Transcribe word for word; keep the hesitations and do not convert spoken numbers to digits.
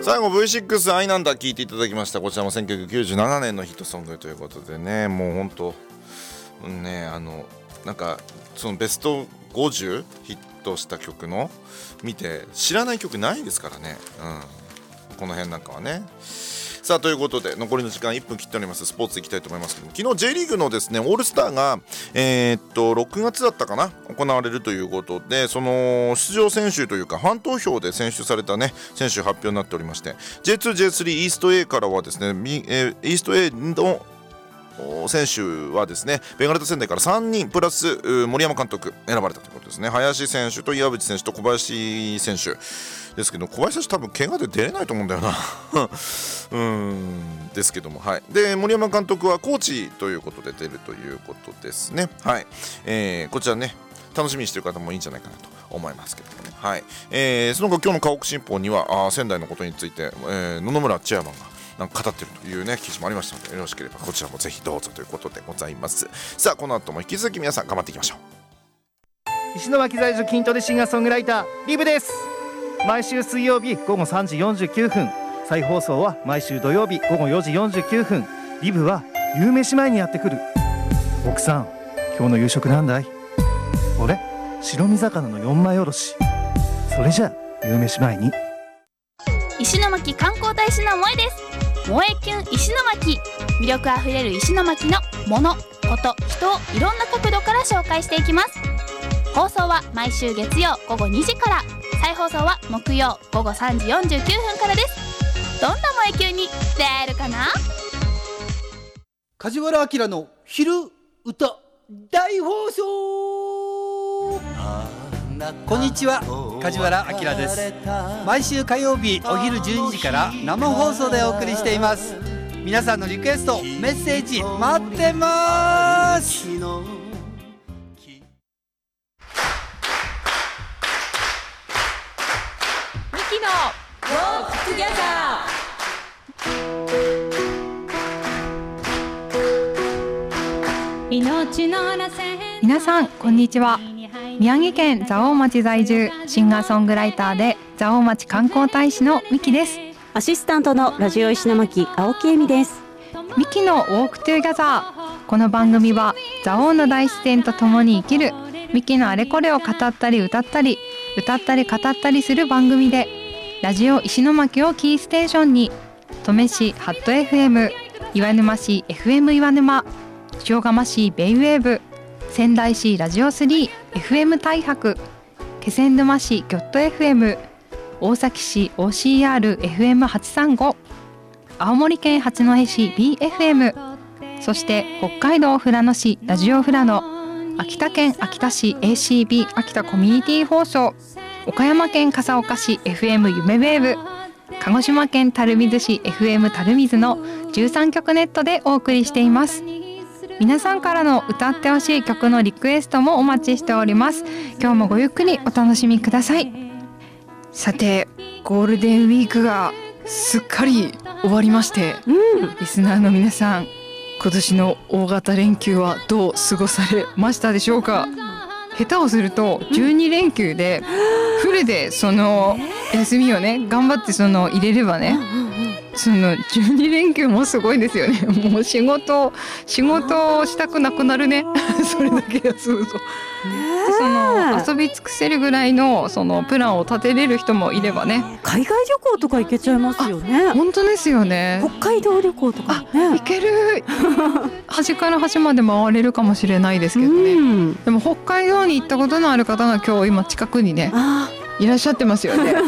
最後 ブイシックス 愛なんだ聴いていただきました。こちらもせんきゅうひゃくきゅうじゅうななねんのヒットソングということでね、もうほんとね、あのなんかそのベストごじゅうヒットした曲の見て知らない曲ないですからね、うん、この辺なんかはね。さあということで残りの時間いっぷん切っております。スポーツいきたいと思いますけども、昨日 J リーグのですねオールスターが、えー、っとろくがつだったかな行われるということで、その出場選手というかファン投票で選出されたね選手発表になっておりまして、 ジェイツー、ジェイスリー イースト A からはですね、えー、イースト A の選手はですねベガルタ仙台からさんにんプラス森山監督選ばれたということですね。林選手と岩渕選手と小林選手ですけど、小林選手多分怪我で出れないと思うんだよなうーんですけども、はい。で森山監督はコーチということで出るということですね。はい、えー、こちらね楽しみにしている方もいいんじゃないかなと思いますけどもね。はい、えー、その後今日の河北新報にはあ仙台のことについて、えー、野々村チェアマンがなんか語っているというね記事もありましたので、よろしければこちらもぜひどうぞということでございます。さあこの後も引き続き皆さん頑張っていきましょう。石巻在住筋トレシンガーソングライターリブです。毎週水曜日ごごさんじよんじゅうきゅうふん、再放送は毎週土曜日ごごよじよんじゅうきゅうふん。リブは夕飯前にやってくる。奥さん今日の夕食なんだい？俺白身魚の四枚おろし。それじゃあ夕飯前に。 石巻観光大使の萌えです。萌えキュン石巻、魅力あふれる石巻のもの、こと、人をいろんな角度から紹介していきます。放送は毎週月曜ごごにじから、再放送は木曜ごごさんじよんじゅうきゅうふんからです。どんな萌えキュンに出会えるかな。 梶原明の昼歌大放送。こんにちは、梶原明です。毎週火曜日お昼じゅうにじから生放送でお送りしています。皆さんのリクエストメッセージ待ってます。ミキのウォークトゥギャザー。皆さんこんにちは。宮城県蔵王町在住、シンガーソングライターで蔵王町観光大使のミキです。 アシスタントのラジオ石巻青木恵美です。 ミキのウォークトゥギャザー。この番組は蔵王の大自然と共に生きるミキのあれこれを語ったり歌ったり歌ったり語ったりする番組で、ラジオ石巻をキーステーションに登米市ハット エフエム、岩沼市 エフエム 岩沼、塩釜市ベイウェーブ、仙台市ラジオスリー エフエム 大白、気仙沼市ギョット エフエム、大崎市 オーシーアールエフエムはちさんご、青森県八戸市 ビーエフエム、そして北海道富良野市ラジオ富良野、秋田県秋田市 エーシービー 秋田コミュニティ放送、岡山県笠岡市 エフエム 夢ウェーブ、鹿児島県垂水市 エフエム 垂水のじゅうさんきょくネットでお送りしています。皆さんからの歌ってほしい曲のリクエストもお待ちしております。今日もごゆっくりお楽しみください。さて、ゴールデンウィークがすっかり終わりまして、うん、リスナーの皆さん、今年の大型連休はどう過ごされましたでしょうか。下手をするとじゅうにれんきゅうでフルでその休みをね頑張ってその入れればね、そのじゅうにれんきゅうもすごいですよね。もう仕事仕事をしたくなくなるねそれだけ休むと、その遊び尽くせるぐらいのそのプランを立てれる人もいればね、 海外旅行とか行けちゃいますよね。 本当ですよね。 北海道旅行とか、ね、 行ける端から端まで回れるかもしれないですけどね、うん、でも北海道に行ったことのある方が今日今近くにねいらっしゃってますよね